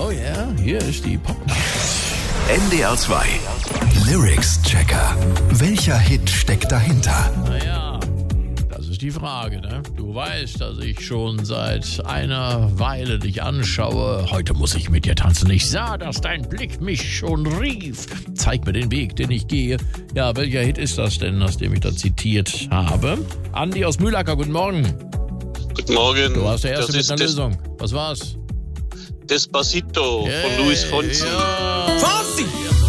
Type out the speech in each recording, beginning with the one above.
Oh ja, hier ist die Popnacht. NDR 2 Lyrics Checker. Welcher Hit steckt dahinter? Naja, das ist die Frage, ne? Du weißt, dass ich schon seit einer Weile dich anschaue. Heute muss ich mit dir tanzen. Ich sah, dass dein Blick mich schon rief. Zeig mir den Weg, den ich gehe. Ja, welcher Hit ist das denn, aus dem ich da zitiert habe? Andi aus Mühlacker, guten Morgen. Guten Morgen. Du warst der Erste mit einer Lösung. Was war's? Despacito von Luis Fonsi. Fonsi!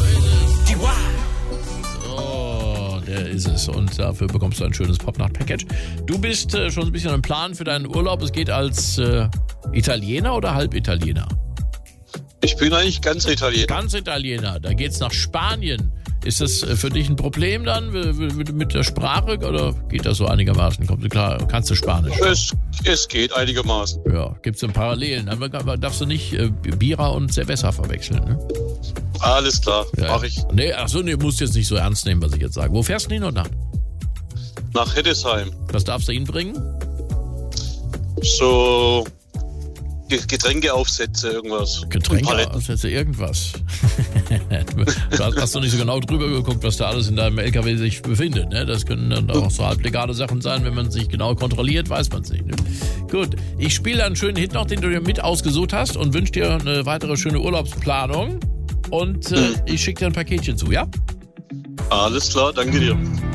So, der ist es. Und dafür bekommst du ein schönes Popnacht-Package. Du bist schon ein bisschen im Plan für deinen Urlaub. Es geht als Italiener oder Halbitaliener? Ich bin eigentlich ganz Italiener. Ganz Italiener. Da geht's nach Spanien. Ist das für dich ein Problem dann mit der Sprache oder geht das so einigermaßen? Kommst du klar? Kannst du Spanisch? Es geht einigermaßen. Ja, gibt's denn Parallelen? Aber darfst du nicht Bira und Cerveza verwechseln, ne? Alles klar, Ja. mache ich. Nee, du musst jetzt nicht so ernst nehmen, was ich jetzt sage. Wo fährst du hin und nach? Nach Heddesheim. Was darfst du hinbringen? So Getränkeaufsätze, irgendwas. Getränkeaufsätze, irgendwas. Du hast noch nicht so genau drüber geguckt, was da alles in deinem LKW sich befindet. Ne? Das können dann auch so halblegale Sachen sein. Wenn man sich genau kontrolliert, weiß man es nicht. Ne? Gut, ich spiele einen schönen Hit noch, den du dir mit ausgesucht hast und wünsche dir eine weitere schöne Urlaubsplanung. Und ich schicke dir ein Paketchen zu, ja? Alles klar, danke dir.